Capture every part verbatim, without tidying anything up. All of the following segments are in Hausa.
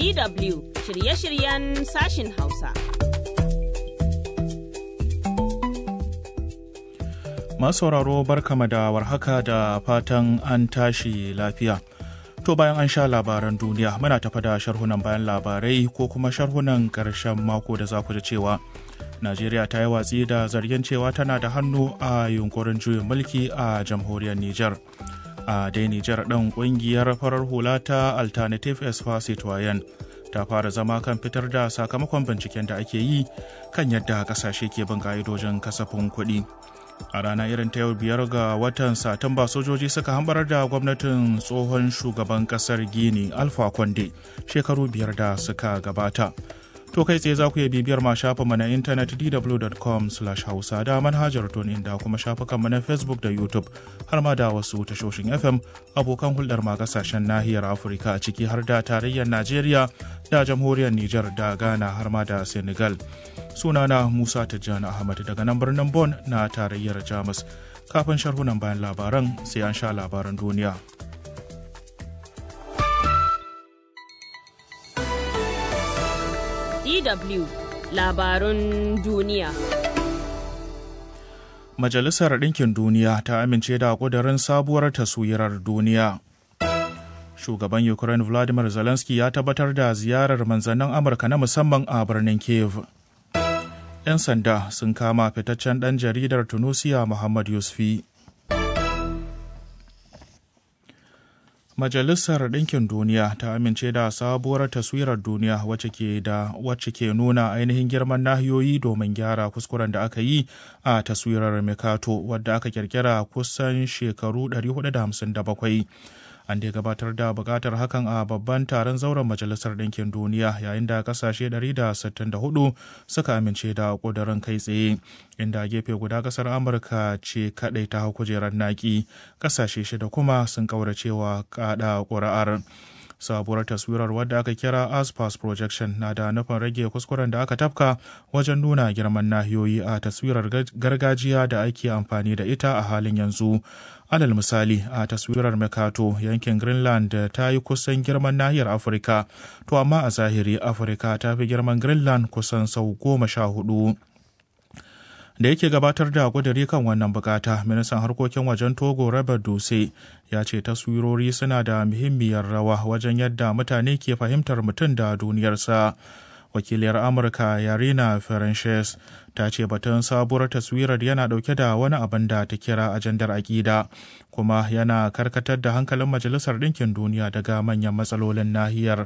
D W shirye-shiryen sashin Hausa. Masu sauraro barkama da warhaka da fatan an tashi lafiya. To bayan an sha labaran duniya muna tafa da sharhunan bayan labarai ko kuma sharhunan ƙarshen mako da za ku ji cewa Najeriya ta yi watsi da zargin cewa tana da hannu a yunkurin juyin mulki a jamhuriyar Nijar. A dai Nijar ɗin ƙungiyar farar hula ta Alternative Espace Citoyen ta fara zama kan fitar da sakamakon binciken da ake yi kan yadda ƙasashe ke bin ƙa'idojin kasafin kuɗi. A rana irin ta yau biyar ga watan Satumba sojoji suka hambarar da gwamnatin tsohon shugaban ƙasar Gini Alpha Conde shekaru biyar da suka gabata. To kai tsaye za ku iya bibiyar ma shafinmu na intanet d w dot com slash hausa da manhajar tunin da kuma shafukanmu na Facebook da YouTube har ma da wasu tashoshin F M abokan hulɗar ma kasashen nahiyar Afirka ciki har da tarayyar Najeriya da jamhuriyar Nijar da Ghana har ma da Senegal. Sunana Musa Tijjani Ahmad daga nan birnin Bon na tarayyar Jamus. Kafin sharhunan bayan labaran sai an sha labaran duniya. D W labarun duniya. Majalisar Ɗinkin Duniya ta amince da ƙudurin sabuwar taswirar duniya. Shugaban Ukraine Vladimir Zelensky ya tabbatar da ziyarar manzannin Amurka na musamman a birnin Kyiv. 'Yan sanda sun kama fitaccen ɗan jaridar Tunisia Muhammad Yusfi. Majalisar Ɗinkin Duniya ta amince da sabuwar taswirar duniya wacce ke da wacce ke nuna ainihin girman nahiyoyi domin gyara kuskuren da aka yi a taswirar Mercator wadda aka kirkira kusan shekaru ɗari hudu da hamsin da bakwai. An dai gabatar da bukatar hakan a babban taron zauren Majalisar Ɗinkin Duniya yayin da kasashe ɗari da sittin da hudu suka amince da ƙudurin kai tsaye, inda gefe guda ƙasar Amurka ce kaɗai ta hau kujerar naƙi, ƙasashe shida kuma sun ƙauracewa kaɗa ƙuri'ar. Sabuwar taswirar wadda aka kira ASPAS Projection na da nufin rage kuskuren da aka tafka wajen nuna girman nahiyoyi a taswirar gargajiya da ake amfani da ita a halin yanzu. Alal misali, a taswirar Mercator yankin Greenland ta yi kusan girman nahiyar Afirka, to amma a zahiri Afirka ta fi girman Greenland kusan sau goma sha hudu. Da yake gabatar da ƙudiri kan wannan bukata, ministan harkokin wajen Togo Robert Duse ya ce taswirori suna da muhimmiyar rawa wajen yadda mutane ke fahimtar mutum da duniyarsa. Wakiliyar Amurka Yarina Ferenchez ta ce batun sabuwar taswirar yana dauke da wani abin da ta kira ajandar aƙida, kuma yana karkatar da hankalin Majalisar Ɗinkin Duniya daga manyan matsalolin nahiyar.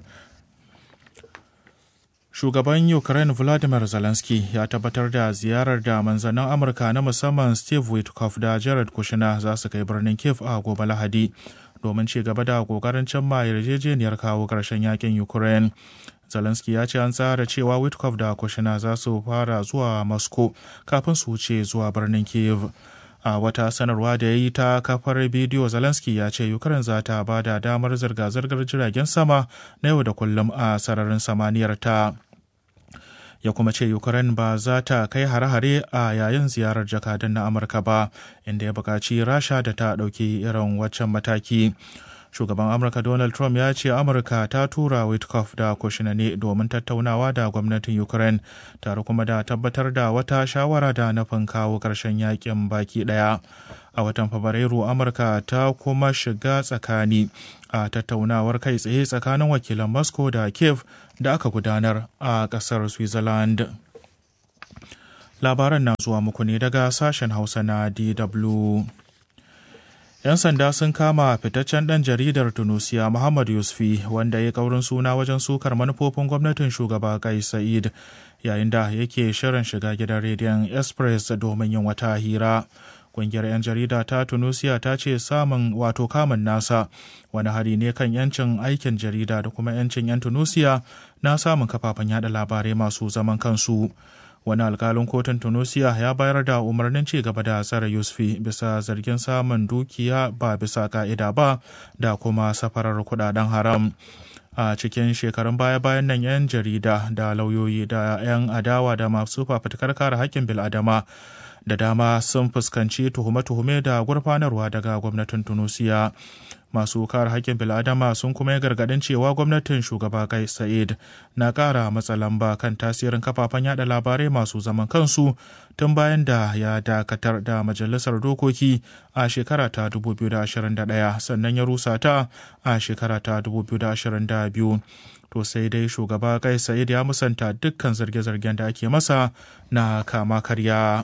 Shugaban Ukraine Vladimir Zelensky ya tabbatar da ziyarar da manzannin Amurka na musamman Steve Witkoff da Jared Kushner za su kai birnin Kyiv a gobe Lahadi domin ci gaba da kokarin cimma yarjejeniyar kawo ƙarshen yakin Ukraine. Zelensky ya ce an tsara cewa Witkoff da Kushner za su fara zuwa Moscow kafin su wuce zuwa birnin Kyiv. A wata sanarwa da ya yi ta kafar bidiyo, Zelensky ya ce Ukraine za ta ba da damar zirga-zirgar jiragen sama na yau da kullum a sararin samaniyar ta. Ya kuma ce Ukraine ba za ta kai hare-hare a yayin ziyarar jakadan na Amurka ba, inda ya buƙaci Rasha da ta ɗauki irin waccan mataki. Shugaban Amurka Donald Trump ya ce Amurka ta tura Witkoff da Kushner ne domin tattaunawa da gwamnatin Ukraine, tare kuma da tabbatar da wata shawara da nufin kawo ƙarshen yakin baki ɗaya. A watan Fabrairu, Amurka ta kuma shiga tsakani a tattaunawar kai tsaye tsakanin wakilan Moscow da Kiev da aka gudanar a ƙasar Switzerland. Labaran na zuwa muku ne daga sashen Hausa na D W. 'Yan sanda sun kama fitaccen ɗan jaridar Tunisia Muhammad Yusfi wanda ya kaurin suna wajen sukar manufofin gwamnatin shugaba Kais Sa'id yayin da yake shirin shiga gidan rediyon Express domin yin wata hira. Ƙungiyar 'yan jarida ta Tunisia ta ce samun wato kamun nasa wani hari ne kan 'yancin aikin jarida da kuma 'yancin 'yan Tunisia na samun kafafen yada labarai masu zaman kansu. Wani alkalin kotun Tunisia ya bayar da umarnin ci gaba da tsare Yusfi bisa zargin samun dukiya ba bisa ka'ida ba da kuma safarar kudaden haram. A cikin shekarun baya-bayan nan 'yan jarida da lauyoyi da 'yan adawa da masu fafutukar kare haƙƙin bil'adama da dama sun fuskanci tuhume-tuhume da gurfanarwa daga gwamnatin Tunisia. Masu kare haƙƙin bil'adama sun kuma yi gargaɗin cewa gwamnatin shugaba Kais Sa'id na ƙara matsa lamba kan tasirin kafafen yada labarai masu zaman kansu tun bayan da ya dakatar da majalisar dokoki a shekara ta dubu biyu da ashirin da ɗaya sannan ya rusa ta a shekara ta dubu biyu da ashirin da biyu. To sai dai shugaba Kais Sa'id ya musanta dukkan zarge-zargen da ake masa na kama karya.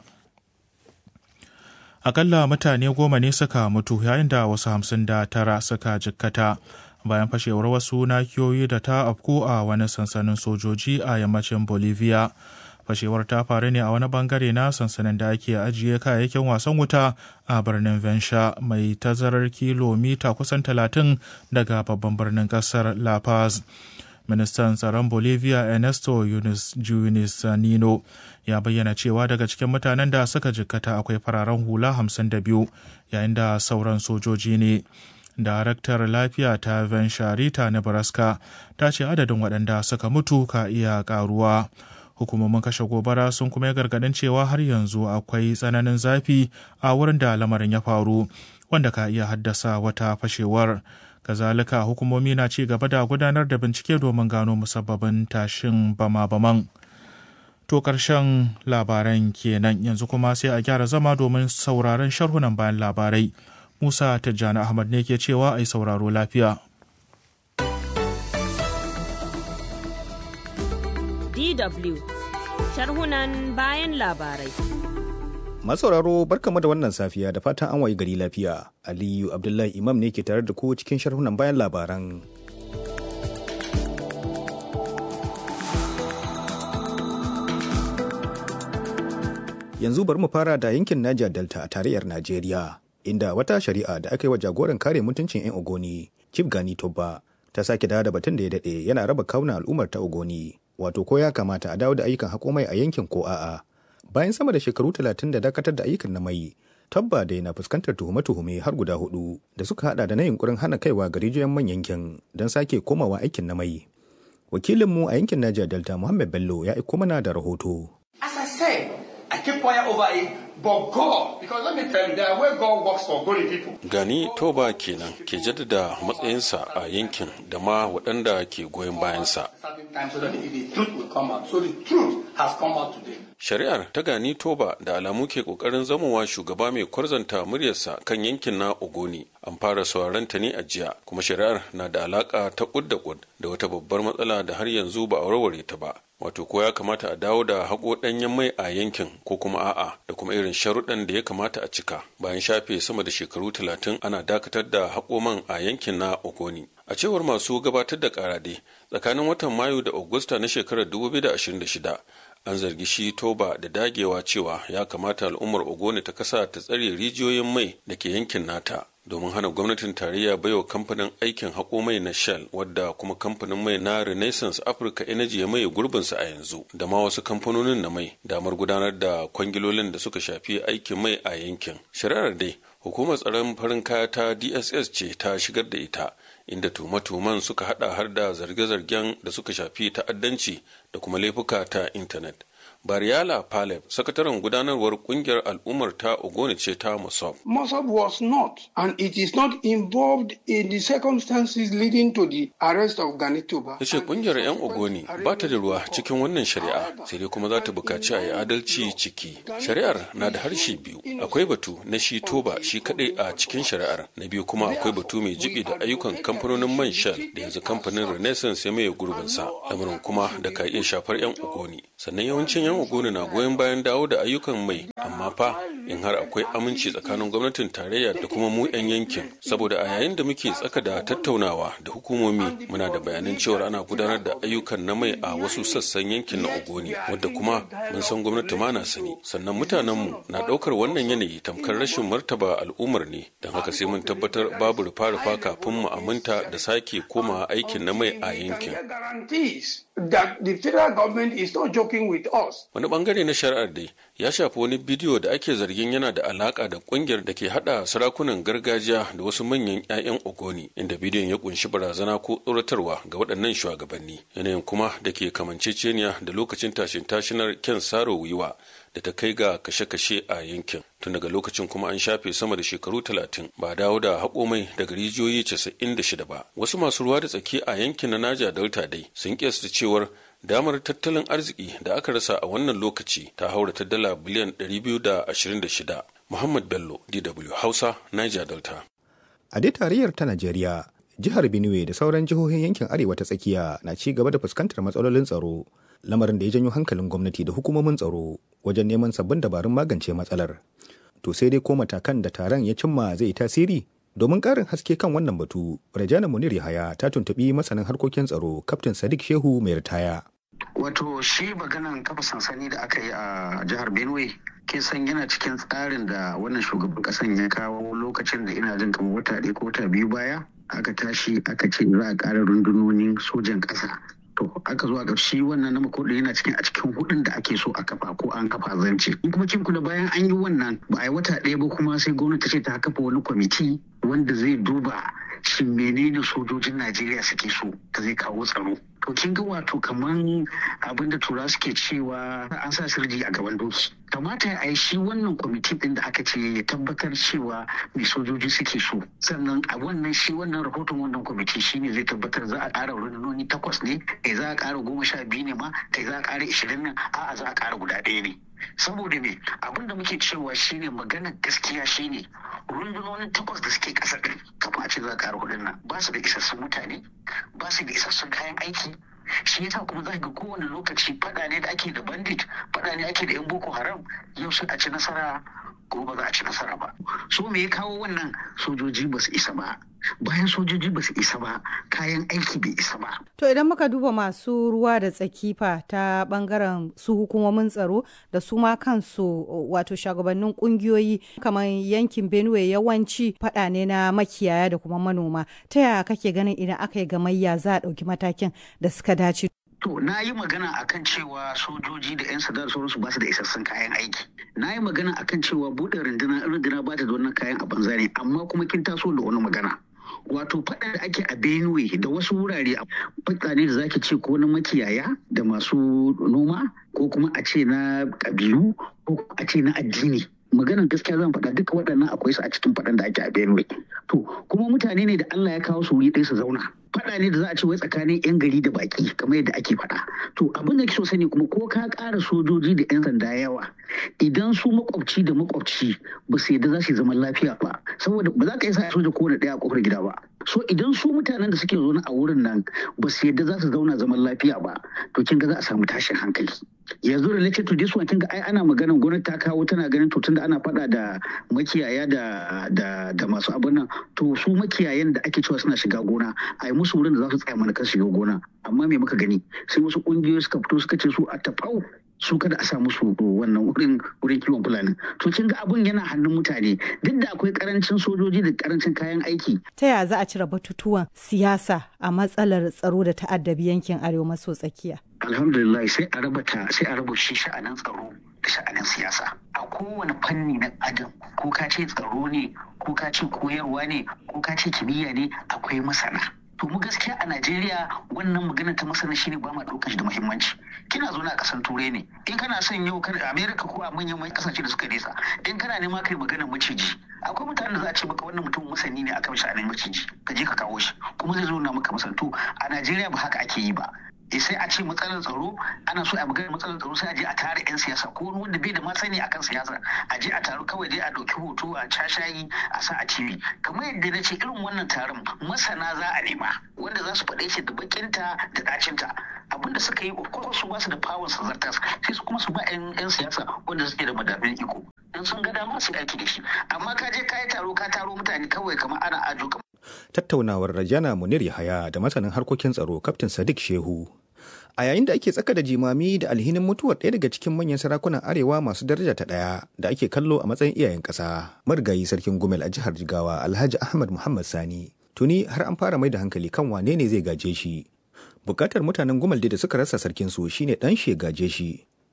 Akalla mutane goma ne suka mutu yayin da wasu hamsin da tara suka jikkata bayan fashewar wasu nakiyoyi da ta afku a wani sansanin sojoji a yammacin Bolivia. Fashewar ta faru ne a wani bangare na sansanin da ake ajiye kayayyakin wasan wuta a birnin Vensha mai tazarar kilomita kusan talatin daga babban birnin kasar La Paz. Ministan tsaron Bolivia Ernesto Yunis Nino ya bayyana cewa daga cikin mutanen da suka jikkata akwai fararen hula hamsin da biyu yayin da sauran sojoji ne. Daraktar lafiya ta Vensha Rita Nebraska ta ce adadin waɗanda suka mutu ka iya ƙaruwa. Hukumomin kashe gobara sun kuma yi gargaɗin cewa har yanzu akwai tsananin zafi a wurin da lamarin ya faru wanda ka iya haddasa wata fashewar. Kazalika hukumomi na ci gaba da gudanar da bincike domin gano musabbabin tashin bama-baman. To ƙarshen labaran kenan yanzu kuma sai a gyara zama domin sauraron sharhunan bayan labarai. Musa Tijjani Ahmad ne ke cewa ai sauraro lafiya. D W sharhunan bayan labarai. Masauraro barkamu da wannan safiya da fatan an wayi gari lafiya. Aliyu Abdullahi Imam ne ke tare da ku cikin sharhunan bayan labaran. Yanzu bari mu fara da yankin Niger Delta a tarayyar Najeriya, inda wata shari'a da aka yi wa jagoran kare mutuncin 'yan Ogoni, Chief Gani Toba, ta sake dawo da batun da ya daɗe yana raba kawunan al'ummar ta Ogoni, wato ko ya kamata a dawo da ayyukan haƙo mai a yankin ko a'a. Bayan sama da shekaru talatin da dakatar da ayyukan na mai, Tabba dai na fuskantar tuhume-tuhume har guda hudu da suka hada da na yunkurin hana kaiwa ga rijiyoyin man yankin don sake komawa aikin na mai. Wakilinmu a yankin Niger Delta Muhammad Bello ya aiko mana da rahoto. As I said, I keep quiet over it, but God, because let me tell you, there where God works for good people. Gani Toba kenan ke jaddada matsayinsa a yankin da ma waɗanda ke goyon bayansa. So that the truth will come out. So the truth has come out today. Shari'ar ta Gani Toba da alamu ke kokarin zamowa shugaba mai kwarzanta muryarsa kan yankin na Ogoni. An fara sauraron ta ne a jiya, kuma shari'ar na da alaka ta kud da kud da wata babbar matsala da har yanzu ba a warware ta ba. Wato ko ya kamata a dawo da haƙo ɗanyen mai a yankin ko kuma a'a, da kuma irin sharuɗan da ya kamata a cika bayan shafe sama da shekaru talatin ana dakatar da haƙo man a yankin na Ogoni. A cewar masu gabatar da ƙarade, tsakanin watan Mayu da Agusta na shekarar dubu biyu da ashirin da shida, an zargi shi Toba da dagewa cewa ya kamata al'ummar Ogoni ta kasa ta tsare rijiyoyin mai da ke yankin nata domin hana gwamnatin tarayya baiwa kamfanin aikin haƙo mai na Shell, wadda kuma kamfanin mai na Renaissance Africa Energy ya maye gurbinsa a yanzu, da ma wasu kamfanonin na mai damar gudanar da kwangilolin da suka shafi aikin mai a yankin. Shari'ar dai hukumar tsaron farin kaya ta D S S ce ta shigar da ita, inda tuhume-tuhumen suka hada har da zarge-zargen da suka shafi ta'addanci da kuma laifuka ta intanet. Bariala Paleb, sakataren gudanarwar kungiyar al'ummar ta Ogoni ce ta Mossop. Mossop was not, and it is not involved in the circumstances leading to the arrest of Gani Toba. Ta ce kungiyar 'yan Ogoni ba ta da ruwa cikin wannan shari'a, sai dai kuma za ta bukaci a yi adalci ciki. Shari'ar na da harshe biyu. Akwai batu na shi Toba shi kadai a cikin shari'ar. Na biyu kuma akwai batu mai jibi da ayyukan kamfanonin man Shell da yanzu kamfanin Renaissance ya maye gurbinsa. Lamarin kuma da ka iya shafar 'yan Ogoni. Sannan yawancin 'yan Ogoni na goyon bayan dawo da ayyukan mai, amma fa in har akwai aminci tsakanin gwamnatin tarayya da kuma mu 'yan yankin, saboda a yayin da muke tsaka da tattaunawa da hukumomi muna da bayanan cewa ana gudanar da ayyukan na mai a wasu sassan yankin na Ogoni, wadda kuma mun san gwamnati ma na sani. Sannan mutanenmu na ɗaukar wannan yanayi tamkar rashin martaba al'ummar ne, don haka sai mun tabbatar babu rufa-rufa kafin mu aminta da sake koma aikin na mai a yankin. That the federal government is not joking with us courts. Wani bangare na shari'ar dai ya shafi wani bidiyo da ake zargin yana da alaka da kungiyar da ke hada sarakunan gargajiya da wasu manyan 'ya'yan Ogoni, inda bidiyon ya kunshi barazana ko tsoratarwa ga waɗannan shugabanni. Yanayin kuma da ke kamanceceniya da lokacin tashin tashinar Ken Saro Wiwa da ta kai ga kashe-kashe a yankin. Tun daga lokacin kuma an shafe sama da shekaru talatin ba dawo da haƙo mai daga rijiyoyi casa'in da shida ba. Wasu masu ruwa da tsaki a yankin na Niger Delta dai sun kiyasta cewar damar tattalin arziki da aka rasa a wannan lokaci ta haura ta dala biliyan ɗari biyu da ashirin da shida. Muhammad Bello, D W Hausa, Niger Delta. A dai tarayyar ta Najeriya, jihar Benue da sauran jihohin yankin arewa ta tsakiya na ci gaba da fuskantar matsalolin tsaro, lamarin da ya janyo hankalin gwamnati da hukumomin tsaro wajen neman sabbin dabarun magance matsalar. To sai dai ko matakan da taron ya cimma zai yi tasiri? Domin ƙarin haske kan wannan batu, Rajana Munir Yahaya ta tuntuɓi masanin harkokin tsaro, Kaftin Sadiq Shehu mai ritaya. Wato shi maganan kafa sansani da aka yi a jihar Benue ke san yana cikin tsarin da wannan shugaban kasan ya kawo lokacin da ina jin kamar wata ɗaya ko wata biyu baya aka tashi aka ce za a ƙara rundunonin sojan ƙasa. To aka zo a shi wannan na makoɗi yana cikin a cikin hudun da ake so a kafa ko an kafa zance. In kuma kin kula bayan an yi wannan ba a yi wata ɗaya ba kuma sai gwamnati ce ta kafa wani kwamiti wanda zai duba shin menene sojojin Najeriya suke so ta zai kawo tsaro. To kin ga wato kaman abin da tura suke cewa an sa sirji a gaban doki. Kamata a yi shi wannan kwamiti din da aka ce ya tabbatar cewa mai sojoji suke so. Sannan a wannan shi wannan rahoton wannan kwamiti shi ne zai tabbatar za a ƙara rundunoni takwas ne, kai za a ƙara goma sha biyu ne ma, kai za a ƙara ishirin ne, a'a za a ƙara guda ɗaya ne. Saboda me abin da muke cewa shine maganar gaskiya shine rundunonin takwas da suke ƙasa ɗin kafin a ce za a ƙara hudun nan ba su da isassun mutane, ba su da isassun kayan aiki. Shi yasa kuma za ga kowane lokaci faɗa ne da ake da bandit, faɗa ne ake da yan boko haram, yau sai a ci nasara gobe za a ci nasara ba. So me ya kawo wannan? Sojoji ba su isa ba, bayan sojoji ba su isa ba, kayan aiki bai isa ba. To idan muka duba masu ruwa da tsaki fa ta bangaren su hukumomin tsaro da su ma kansu wato shugabannin kungiyoyi kamar yankin Benue yawanci fada ne na makiyaya da kuma manoma. Ta yaya kake ganin idan aka yi gamayya za a ɗauki matakin da suka dace? To na yi magana akan cewa sojoji da 'yan sanda da sauransu ba su da isassun kayan aiki. Na yi magana akan cewa buɗe runduna runduna ba ta da wannan kayan a banza ne, amma kuma kin taso da wani magana. Wato faɗa da ake a Benue da wasu wurare faɗa ne da zaki ce ko na makiyaya da masu noma ko kuma a ce na ƙabilu ko a ce na addini. Maganar gaskiya zan faɗa duka waɗannan akwai su a cikin faɗan da ake a Benue. To kuma mutane ne da Allah ya kawo su wuri ɗaya su zauna. Faɗa ne da za a ce wai tsakanin 'yan gari da baki kamar yadda ake faɗa. To abin da ke so sani kuma ko ka ƙara sojoji da 'yan sanda yawa idan su makwabci da makwabci ba su yadda za su yi zaman lafiya ba, saboda ba za ka yi sa soja kowane ɗaya a kofar gida ba. So idan su mutanen da suke zaune a wurin nan ba su yadda za su zauna zaman lafiya ba, to kin ga za a samu tashin hankali. Yanzu related to this one kin ga ai ana maganar gwamnati ta kawo tana ganin to tunda ana faɗa da makiyaya da da da masu abin nan, to su makiyayan da ake cewa suna shiga gona a yi musu wurin da za su tsaya mana kan shiga gona. Amma me muka gani sai wasu ƙungiyoyi suka fito suka ce su a tafau su kada a sa musu wannan wurin wurin kiwon fulani. To kin ga abun yana hannun mutane duk da akwai karancin sojoji da karancin kayan aiki. Ta yaya za a cire batutuwan siyasa a matsalar tsaro da ta'addabi yankin arewa maso tsakiya? Alhamdulillah sai a raba ta sai a raba shi sha'anin tsaro da sha'anin siyasa. A kowane fanni na adam ko ka ce tsaro ne ko ka ce koyarwa ne ko ka ce kimiyya ne akwai masana. To mu gaskiya a Najeriya wannan magana ta masana shine ba ma ɗaukar shi da muhimmanci. Kina zo na kasan turai ne. In kana son yau kan America ko a manyan mai kasashe da suka nesa. In kana nema kai maganar maciji. Akwai mutanen da za a ce maka wannan mutum masani ne akan sha'anin maciji. Ka je ka kawo shi. Kuma zai zo na maka masanto. A Najeriya ba haka ake yi ba. sai a ce matsalar tsaro ana so a magana matsalar tsaro sai a je a tare yan siyasa ko wanda bai da masani akan siyasa a je a taru kawai dai a dauki hoto a cashayi a sa a T V kamar yadda na ce irin wannan taron masana za a nema wanda za su faɗe shi da bakinta da dacinta abinda suka yi ko su ba su da power su zartas sai su kuma su ba yan siyasa wanda suke da madafin iko in sun ga dama su aiki da shi amma ka je ka yi taro ka taro mutane kawai kamar ana ajo kamar tattaunawar Rajana Munir Yahaya da masanin harkokin tsaro Kaftin Sadiq Shehu. A yayin da ake tsaka da jimami da alhinin mutuwar ɗaya daga cikin manyan sarakunan arewa masu daraja ta ɗaya da ake kallo a matsayin iyayen ƙasa, marigayi sarkin Gumel a jihar Jigawa Alhaji Ahmad Muhammad Sani, tuni har an fara mai da hankali kan wane ne zai gaje shi. Bukatar mutanen Gumel da suka rasa sarkin su shine ɗan shi gaje shi.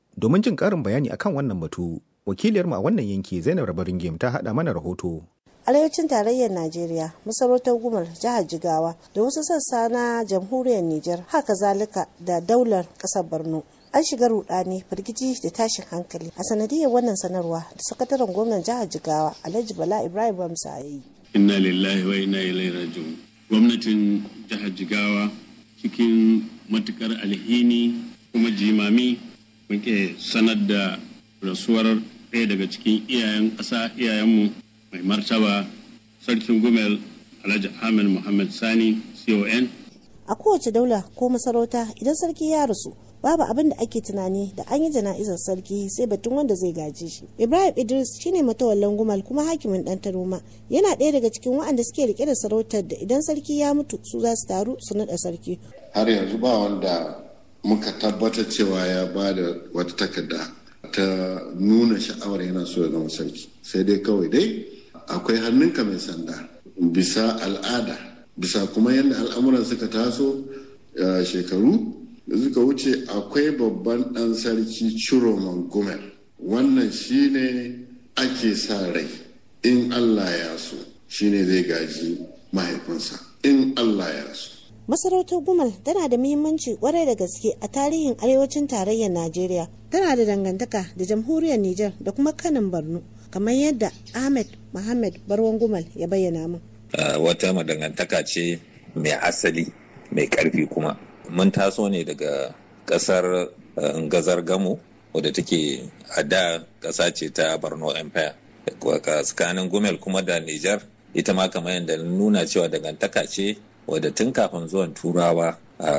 Domin jin ƙarin bayani akan wannan batu, wakiliyarmu a wannan yanki Zainab Rabaringim ta haɗa mana rahoto. Arewacin tarayyar Najeriya, masarautar Gumal, jihar Jigawa da wasu sassa na jamhuriyar Nijar, haka zalika da daular ƙasar Borno. An shiga rudani, firgici da tashin hankali a sanadiyar wannan sanarwa da sakataren gwamnan jihar Jigawa Alhaji Bala Ibrahim Bamsa ya yi. Inna lillahi wa inna ilaihi raji'un. Gwamnatin jihar Jigawa cikin matukar alhini kuma jimami muke sanar da rasuwar ɗaya daga cikin iyayen ƙasa iyayenmu mai martaba sarkin Gumel Alhaji Ahmed Muhammad Sani C O N. A kowace daula ko masarauta idan sarki ya rasu babu abin da ake tunani da an yi jana'izar sarki sai batun wanda zai gaje shi. Ibrahim Idris shine matawallan Gumal kuma hakimin dan Taroma, yana ɗaya daga cikin waɗanda suke rike da sarautar da idan sarki ya mutu su za su taru su naɗa sarki. Har yanzu ba wanda muka tabbatar cewa ya ba da wata takarda ta nuna sha'awar yana so ya zama sarki, sai dai kawai dai akwai hannunka mai sanda bisa al'ada, bisa kuma yadda al'amuran suka taso shekaru da suka wuce. Akwai babban ɗan sarki Ciroman Gumel, wannan shine ake sa rai in Allah ya so shine zai gaji mahaifinsa in Allah ya so. Masarautar Gumal tana da muhimmanci kwarai da gaske a tarihin arewacin tarayyar Najeriya. Tana da dangantaka da jamhuriyar Nijar da kuma kanin Borno, kamar yadda Ahmed Muhammad Barwan Gumal ya bayyana min. Uh, wata madangantaka ce mai asali mai karfi kuma. Mun taso ne daga kasar uh, Ngazar Gamo wadda take a da kasa ce ta Borno Empire. Tsakanin Gumel kuma da Nijar ita ma kamar yadda nuna cewa dangantaka ce wadda tun kafin zuwan turawa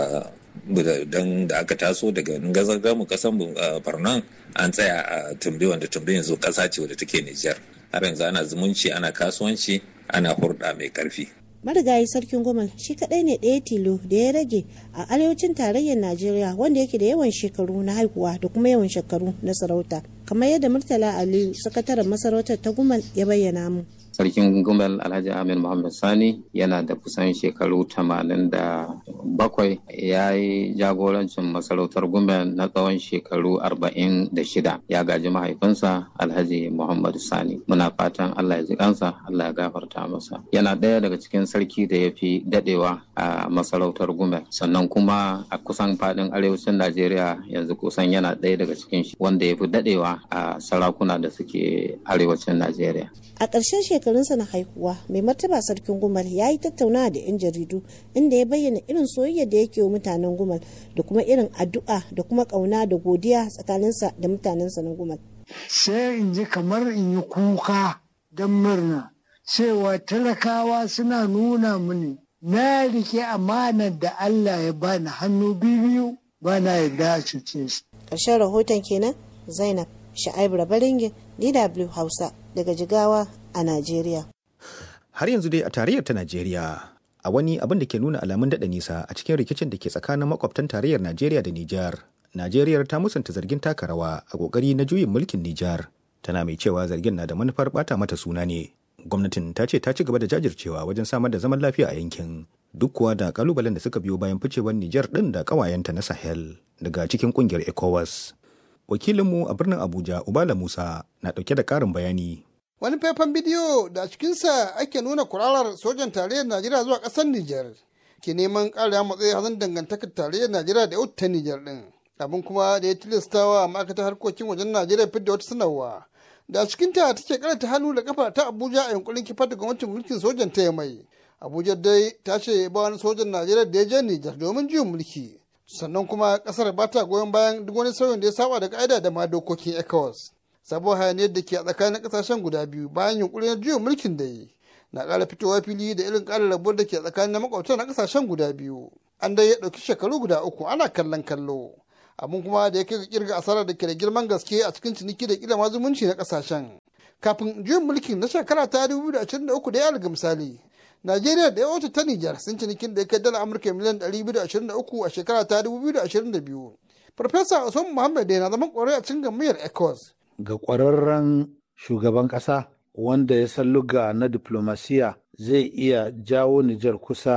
don da aka taso daga Ngazar Gamo kasan Borno an tsaya a Tumbe, wanda Tumbe yanzu kasa ce wadda take Nijar. Har yanzu ana zumunci, ana kasuwanci, ana hurɗa mai karfi. Marigayi sarkin Gumal shi kadai ne ɗaya tilo da ya rage a arewacin tarayyar Najeriya wanda yake da yawan shekaru na haihuwa da kuma yawan shekaru na sarauta, kamar yadda Murtala Aliyu, sakataren masarautar ta Gumal, ya bayyana mu. Sarkin Gumal Alhaji Ahmed Muhammad Sani yana da kusan shekaru tamanin da bakwai, ya yi jagorancin masarautar Gumal na tsawon shekaru arba'in da shida. Ya gaji mahaifinsa Alhaji Muhammad Sani. Muna fatan Allah ya ji kansa, Allah ya gafarta masa. Yana ɗaya daga cikin sarki da ya fi daɗewa a masarautar Gumal. Sannan kuma a kusan faɗin arewacin Najeriya yanzu kusan yana ɗaya daga cikin wanda ya fi daɗewa a sarakuna da suke arewacin Najeriya. A ƙarshen shekarunsa na haihuwa, mai martaba sarkin Gumal ya yi tattaunawa da 'yan jaridu inda ya bayyana irin soyayya da yake wa mutanen Gumal da kuma irin addu'a da kuma ƙauna da godiya tsakaninsa da mutanensa na Gumal. Sai in ji kamar in yi kuka don murna cewa talakawa suna nuna mini na rike amanar da Allah ya bani hannu biyu ba na yarda a cuce su. Ƙarshen rahoton kenan, Zainab Sha'aibu Rabaringin, D W Hausa daga Jigawa a Najeriya. Har yanzu dai a tarayyar ta Najeriya, a wani abin da ke nuna alamun daɗa nisa a cikin rikicin da ke tsakanin makwabtan tarayyar Najeriya da Nijar. Najeriya ta musanta zargin taka rawa a ƙoƙari na juyin mulkin Nijar. Tana mai cewa zargin na da manufar ɓata mata suna ne. Gwamnatin ta ce ta ci gaba da jajircewa wajen samar da zaman lafiya a yankin, duk kuwa da kalubalen da suka biyo bayan ficewar Nijar ɗin da ƙawayenta na Sahel daga cikin ƙungiyar ECOWAS. Wakilinmu a birnin Abuja, Ubala Musa, na ɗauke da ƙarin bayani. Wani faifan bidiyo da a cikinsa ake nuna kurarar sojan tarayyar Najeriya zuwa ƙasar Nijar ke neman ƙara matsayi hazan dangantakar tarayyar Najeriya da yau ta Nijar ɗin. Abin kuma da ya tilastawa ma'aikatar harkokin wajen Najeriya fidda wata sanarwa da a cikinta take karanta hannu da kafa ta Abuja a yankurin kifar da gwamnatin mulkin sojan ta mai. Abuja dai ta ce ba wani sojan Najeriya da ya je Nijar domin juyin mulki. Sannan kuma kasar ba ta goyon bayan duk wani sauyin da ya saba da ka'ida da ma dokokin ECOWAS. Sabon hayaniyar da ke a tsakanin kasashen guda biyu bayan yunkurin juyin mulkin da yi na ƙara fitowa fili da irin ƙarin rabuwar da ke a tsakanin makwabta na kasashen guda biyu. An dai ya ɗauki shekaru guda uku ana kallon kallo. Abin kuma da ya kai ga kirga asarar da ke da girman gaske a cikin ciniki da kila ma zumunci na kasashen. Kafin juyin mulkin na shekara ta dubu da ashirin da uku da ya alga misali. Najeriya da yawanci ta Nijar sun cinikin da ya kai dala Amurka miliyan ɗari biyu da ashirin da uku a shekara ta dubu biyu da ashirin da biyu. Farfesa Usman Muhammad da na zaman ƙwarai a cikin gamayyar ECOWAS. Ga ƙwararren shugaban ƙasa wanda ya san luga na diplomasiya zai iya jawo Nijar kusa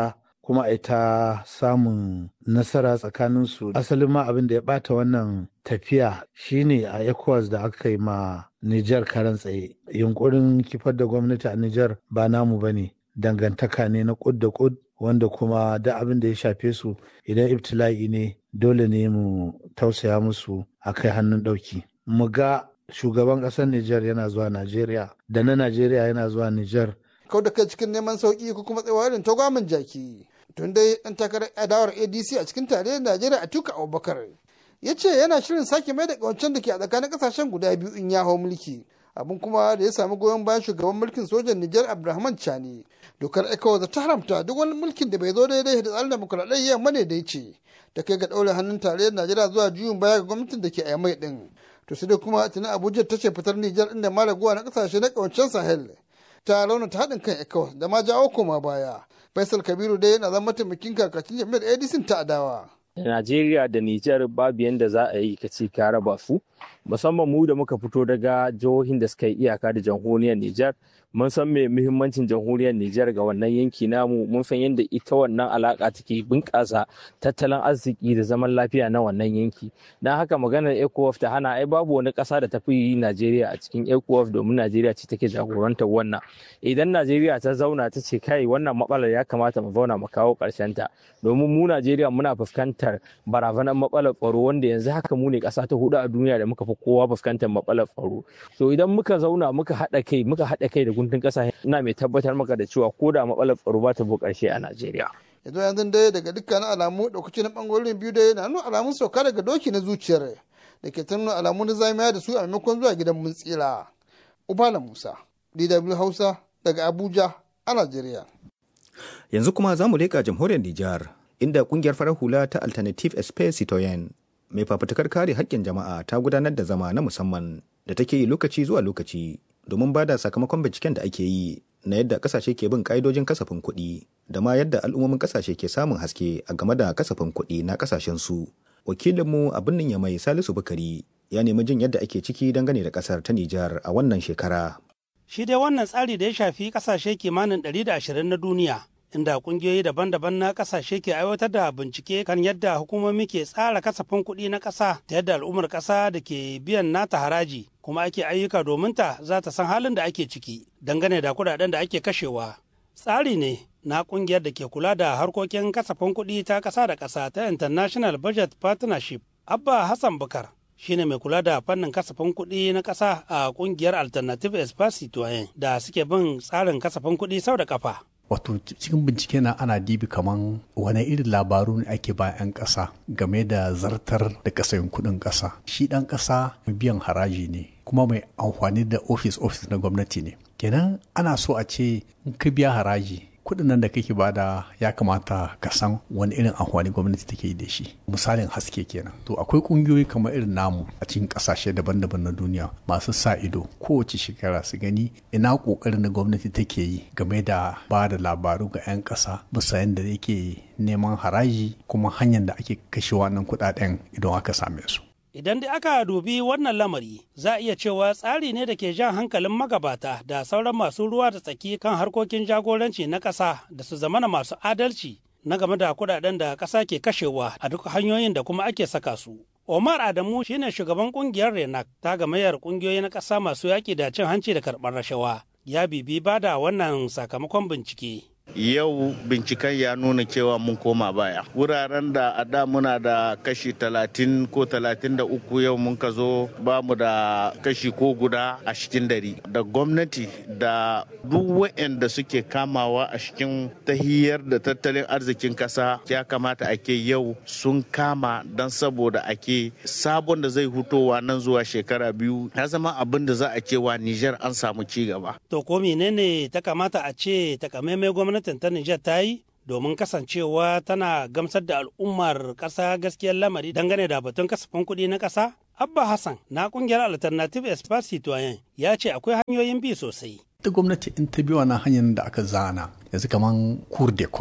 kuma a ta samun nasara tsakaninsu. Asalin ma abin da ya bata wannan tafiya shine a ECOWAS da aka yi ma Nijar karan tsaye. Yunkurin kifar da gwamnati a Nijar ba namu ba ne, dangantaka ne na kud da kud, wanda kuma da abin da ya shafe su idan ibtila'i ne dole ne mu tausaya musu a kai hannun ɗauki. Mu ga shugaban ƙasar Nijar yana zuwa Najeriya da na Najeriya yana zuwa Nijar. Kau da kai cikin neman sauƙi ko kuma tsayawa irin tagwamin jaki. Tun dai ɗan takarar adawar A D C a cikin tarayyar Najeriya Atiku Abubakar ya ce yana shirin sake mai da ƙawancen da ke a tsakanin ƙasashen guda biyu in ya hau mulki. Abin kuma da ya samu goyon bayan shugaban mulkin sojan Nijar Abdurrahman Chani. Dokar ECOWAS ta haramta duk wani mulkin da bai zo daidai da tsarin demokuraɗiyya mane da ya ce ta kai ga ɗaure hannun tarayyar Najeriya zuwa juyin baya ga gwamnatin da ke a mai ɗin. To sai dai kuma tuni Abuja ta ce fitar Nijar inda ma raguwa na ƙasashe na ƙawancen Sahel ta launata haɗin kan ECOWAS da ma jawo koma baya. Faisal Kabiru dai yana zama mataimakin kakacin jami'ar A D C ta adawa. Najeriya da Nijar babu yadda za a yi ka ce ka raba su, musamman mu da muka fito daga jihohin da suka yi iyaka da jamhuriyar Nijar. Mun san me muhimmancin jamhuriyar Nijar ga wannan yanki namu, mun san yadda ita wannan alaka take bunƙasa tattalin arziki da zaman lafiya na wannan yanki. Don haka maganar ECOWAS ta hana ai babu wani ƙasa da tafi yi Najeriya a cikin ECOWAS domin Najeriya ce take jagorantar wannan. Idan Najeriya ta zauna ta ce kai wannan matsalar ya kamata mu zauna mu kawo ƙarshen ta, domin mu Najeriya muna fuskantar barazanar matsalar tsaro wanda yanzu haka mu ne ƙasa ta hudu a duniya da muka fi kowa fuskantar matsalar tsaro. To idan muka zauna muka haɗa kai muka haɗa kai da guntun ƙasa, ina mai tabbatar maka da cewa ko da matsalar tsaro ba ta bu ƙarshe a Najeriya. Yanzu yanzu dai daga dukkanin alamu ɗaukaci na ɓangarorin biyu dai na nuna alamun sauka daga doki na zuciyar da ke ta nuna alamun na zamiya da su a maimakon zuwa gidan mun tsira. Ubala Musa, D W Hausa daga Abuja a Najeriya. Yanzu kuma za mu leƙa jamhuriyar Nijar, inda ƙungiyar farar hula ta Alternative Espace Citoyen mai fafutukar kare haƙƙin jama'a ta gudanar da zama na musamman da take yi lokaci zuwa lokaci domin ba da sakamakon binciken da ake yi na yadda ƙasashe ke bin ƙa'idojin kasafin kuɗi da ma yadda al'ummomin ƙasashe ke samun haske a game da kasafin kuɗi na ƙasashensu. Wakilinmu a birnin Yamai Salisu Bukari ya nemi jin yadda ake ciki dangane da ƙasar ta Nijar a wannan shekara. Shi dai wannan tsari da ya shafi ƙasashe kimanin ɗari da ashirin na duniya, inda kungiyoyi daban-daban na kasashe ke aiwatar da bincike kan yadda hukumomi ke tsara kasafin kuɗi na ƙasa ta yadda al'ummar ƙasa da ke biyan nata haraji kuma ake ayyuka domin ta za ta san halin da ake ciki dangane da kuɗaɗen da ake kashewa. Tsari ne na ƙungiyar da ke kula da harkokin kasafin kuɗi ta ƙasa da ƙasa ta International Budget Partnership. Abba Hassan Bukar shine mai kula da fannin kasafin kuɗi na ƙasa a ƙungiyar Alternative Espace Citoyen da suke bin tsarin kasafin kuɗi sau da ƙafa. Wato cikin bincike na ana dibi kaman wani irin labaru ne ake ba 'yan ƙasa game da zartar da kasayin kuɗin ƙasa. Shi ɗan ƙasa mai biyan haraji ne kuma mai amfani da ofis ofis na gwamnati ne. Kenan ana so a ce in ka biya haraji kuɗin nan da kake bada ya kamata ka san wani irin amfani gwamnati take yi da shi. Misalin haske kenan. To akwai ƙungiyoyi kamar irin namu a cikin ƙasashe daban-daban na duniya masu sa ido kowace shekara su gani ina ƙoƙarin da gwamnati take yi game da ba da labaru ga 'yan ƙasa bisa yadda yake neman haraji kuma hanyar da ake kashe wannan kuɗaɗen idan aka same su. Idan dai aka dubi wannan lamari, za a iya cewa tsari ne da ke jan hankalin magabata da sauran masu ruwa da tsaki kan harkokin jagoranci na ƙasa da su zamana masu adalci na game da kuɗaɗen da ƙasa ke kashewa a duk hanyoyin da kuma ake saka su. Omar Adamu shine shugaban ƙungiyar Renak ta gamayyar ƙungiyoyi na ƙasa masu yaƙi da cin hanci da karɓar rashawa. Ya bibi ba da wannan sakamakon bincike. Yau binciken ya nuna cewa mun koma baya. Wuraren da a da muna da kashi talatin ko talatin da uku yau mun ka zo ba mu da kashi ko guda a cikin dari. Da gwamnati da duk waɗanda suke kamawa a cikin tahiyar da tattalin arzikin kasa ya kamata ake yau sun kama don saboda ake sabon da zai hutowa nan zuwa shekara biyu ya zama abin da za a cewa Nijar an samu ci gaba. To ko menene ta kamata a ce takamaimai gwamnati gwamnatin ta Nijar ta yi domin kasancewa tana gamsar da al'ummar ƙasa gaskiyar lamari dangane da batun kasafin kuɗi na ƙasa? Abba Hassan na ƙungiyar Alternative Espace Citoyen ya ce akwai hanyoyin bi sosai. Ta gwamnati in ta bi wannan hanyar da aka zana yanzu kaman Cour des Comptes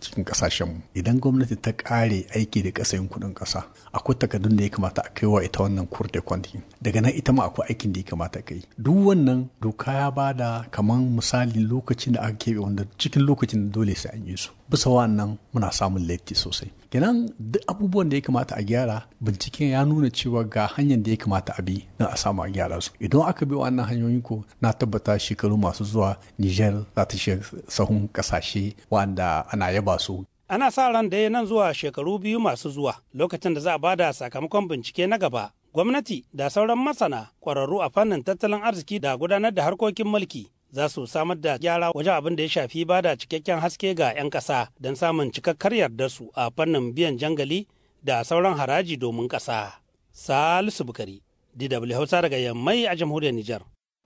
cikin kasashenmu idan gwamnati ta kare aiki da kasayin kudin kasa akwai takardun da ya kamata a kai wa ita wannan cour de compte daga nan ita ma akwai aikin da ya kamata a kai duk wannan doka ya bada kaman misali lokacin da aka keɓe wanda cikin lokacin da dole sai an yi su bisa wannan muna samun laifi sosai kenan duk abubuwan da ya kamata a gyara binciken ya nuna cewa ga hanyar da ya kamata a bi don a samu a gyara su idan aka bi wannan hanyoyi ko na tabbata shekaru masu zuwa Niger za ta shiga sahun kasashe wanda ana yaba su. Ana sa ran da nan zuwa shekaru biyu masu zuwa lokacin da za a bada sakamakon bincike na gaba. Gwamnati da sauran masana ƙwararru a fannin tattalin arziki da gudanar da harkokin mulki za su samar da gyara wajen abin da ya shafi bada cikakken haske ga 'yan ƙasa don samun cikakkar yardar su a fannin biyan jangali da sauran haraji domin ƙasa. Salisu Bukari, D W Hausa daga Yammai a jamhuriyar Nijar.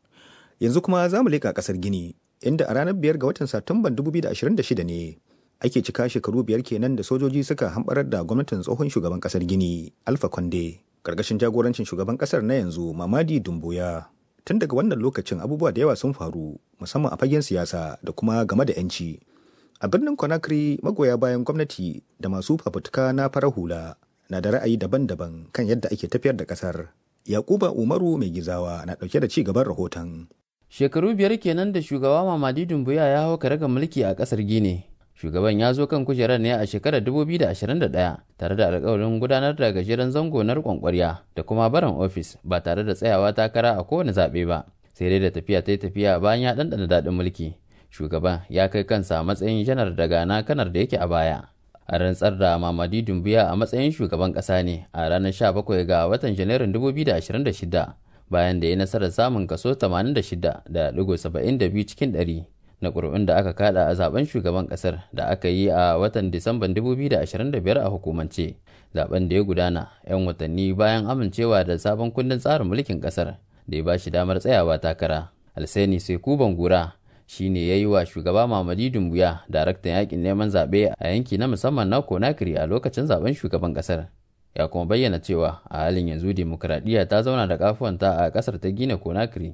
Yanzu kuma za mu leƙa ƙasar Gini, inda a ranar biyar ga watan Satumban dubu biyu da ashirin da shida ne ake cika shekaru biyar kenan da sojoji suka hamɓarar da gwamnatin tsohon shugaban ƙasar Gini, Alpha Conde, ƙarƙashin jagorancin shugaban ƙasar na yanzu Mamadi Doumbouya. Tun daga wannan lokacin abubuwa da yawa sun faru, musamman a fagen siyasa da kuma game da 'yanci. A birnin Conakry, magoya bayan gwamnati da masu fafutuka na farar hula na da ra'ayi daban-daban kan yadda ake tafiyar da ƙasar. Yakuba Umaru Mai Gizawa na ɗauke da ci gaban rahoton. Shekaru biyar kenan da shugaba Mamadi Doumbouya ya hau karagar mulki a ƙasar Gini. Shugaban ya zo kan kujerar ne a shekarar dubu biyu da ashirin da ɗaya tare da alƙawarin gudanar da gajeren zango na riƙon ƙwarya da kuma barin ofis ba tare da tsayawa takara a kowane zaɓe ba. Sai dai da tafiya ta yi tafiya bayan ya ɗanɗana daɗin mulki. Shugaban ya kai kansa a matsayin janar daga na kanar da yake a baya. A rantsar da Mamadi Doumbouya a matsayin shugaban ƙasa ne a ranar sha bakwai ga watan Janairun dubu biyu da ashirin da shida. Bayan da ya nasarar samun kaso tamanin da shida da ɗigo saba'in da biyu cikin ɗari na ƙuri'un da aka kada a zaben shugaban ƙasar da aka yi a watan Disamban dubu biyu da ashirin da biyar a hukumance. Zaben da ya gudana 'yan watanni bayan amincewa da sabon kundin tsarin mulkin ƙasar da ya ba shi damar tsayawa takara. Alseni Sekou Bangura shi ne ya yi wa shugaba Mamadi Doumbouya daraktan yakin neman zaɓe a yanki na musamman na Conakry a lokacin zaben shugaban ƙasar. Ya kuma bayyana cewa a halin yanzu demokuraɗiyya ta zauna da kafuwanta a ƙasar ta Gine Conakry.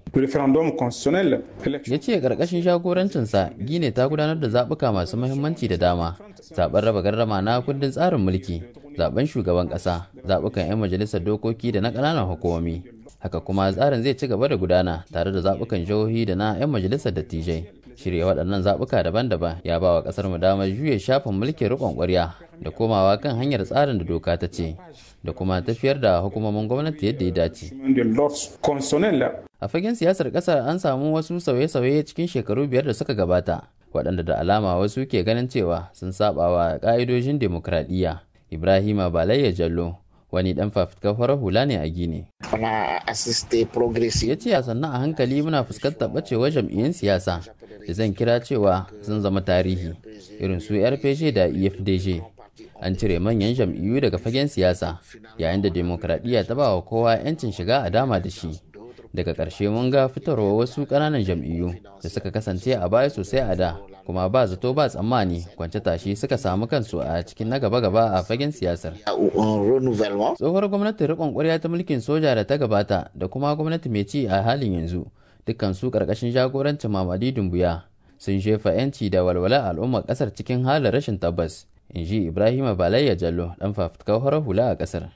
Ya ce ƙarƙashin jagorancinsa Gine ta gudanar da zaɓuka masu muhimmanci da dama, zaɓen raba gardama na kundin tsarin mulki, zaɓen shugaban ƙasa, zaɓukan 'yan majalisar dokoki da na ƙananan hukumomi. Haka kuma tsarin zai ci gaba da gudana tare da zaɓukan jihohi da na 'yan majalisar dattijai. Shirya waɗannan zaɓuka daban-daban ya ba wa ƙasar mu damar juya shafin mulkin riƙon ƙwarya da komawa kan hanyar tsarin da doka ta ce da kuma tafiyar da hukumomin gwamnati yadda ya dace. A fagen siyasar ƙasar an samu wasu sauye-sauye cikin shekaru biyar da suka gabata waɗanda da alama wasu ke ganin cewa sun saba wa ƙa'idojin demokradiyya. Ibrahima Balayya Jallo wani dan fafutukar farar hula ne a Gini. Ya ce a sannan a hankali muna fuskantar ɓacewar jam'iyyun siyasa da zan kira cewa sun zama tarihi irin su R P G da E F D G. An cire manyan jam'iyyu daga fagen siyasa yayin da demokradiyya ta ba wa kowa 'yancin shiga a dama da shi. Daga ƙarshe mun ga fitarwa wasu ƙananan jam'iyyu da suka kasance a baya sosai a da kuma ba zato ba tsammani kwance tashi suka samu kansu a cikin na gaba-gaba a fagen siyasar. Tsohuwar gwamnatin riƙon ƙwarya ta mulkin soja da ta gabata da kuma gwamnati mai ci a halin yanzu dukkan su ƙarƙashin jagorancin Mamadi Doumbouya sun shefa 'yanci da walwala al'ummar ƙasar cikin halin rashin tabbas. In ji Ibrahima Balayya Jallo dan fafutukar farar hula a ƙasar.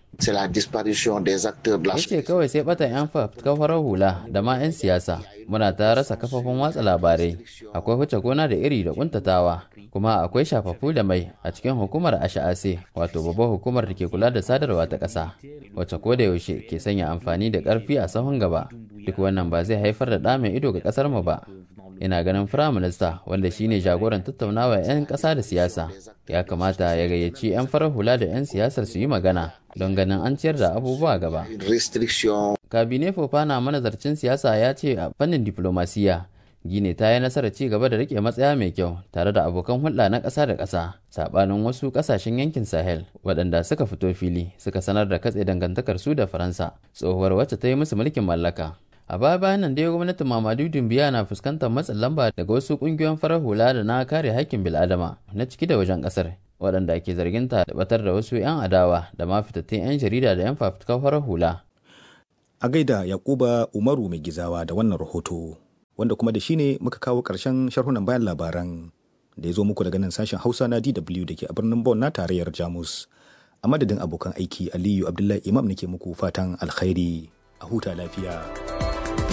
Ya ce kawai sai batan 'yan fafutukar farar hula da ma 'yan siyasa muna ta rasa kafafen watsa labarai, akwai huce gona da iri da kuntatawa, kuma akwai shafafu da mai a cikin hukumar Asha'ase wato babbar hukumar da ke kula da sadarwa ta ƙasa wacce ko da yaushe ke sanya amfani da ƙarfi a sahun gaba. Duk wannan ba zai haifar da ɗa mai ido ga ƙasar mu ba. Ina ganin firaminista wanda shine jagoran tattaunawa 'yan ƙasa da siyasa ya kamata ya gayyaci 'yan farar hula da 'yan siyasar su yi magana don ganin an ciyar da abubuwa gaba. Kabine Fofana manazarcin siyasa ya ce a fannin diplomasiya Gine ta yi nasarar ci gaba da rike matsaya mai kyau tare da abokan hulɗa na ƙasa da ƙasa saɓanin wasu ƙasashen yankin Sahel waɗanda suka fito fili suka sanar da katse dangantakar su da Faransa tsohuwar wacce ta yi musu mulkin mallaka. A baya bayan nan dai gwamnatin Mamadu Doumbouya na fuskantar matsin lamba daga wasu kungiyoyin farar hula da na kare haƙƙin bil'adama na ciki da wajen ƙasar waɗanda ke zarginta da batar da wasu 'yan adawa da ma fitattun 'yan jarida da 'yan fafutukar farar hula. A gaida Yakuba Umaru Mai Gizawa da wannan rahoto wanda kuma da shi ne muka kawo ƙarshen sharhunan bayan labaran da ya zo muku daga nan sashen Hausa na D W da ke a birnin Bonn na tarayyar Jamus. A madadin abokan aiki Aliyu Abdullahi Imam nake muku fatan alkhairi a huta lafiya.